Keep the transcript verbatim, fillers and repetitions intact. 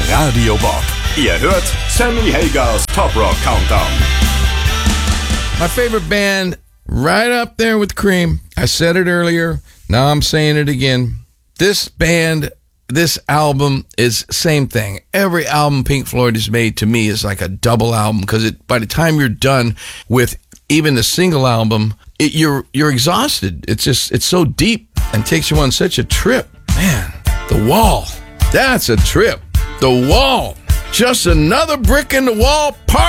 Radio Bob. Ihr hört Sammy Hagers Top Rock Countdown. My favorite band, right up there with Cream. I said it earlier. Now I'm saying it again. This band, this album is same thing. Every album Pink Floyd has made to me is like a double album because it, by the time you're done with even the single album, it, you're you're exhausted. It's just it's so deep and takes you on such a trip. Man, The Wall. That's a trip. The Wall. Just another brick in the wall. Part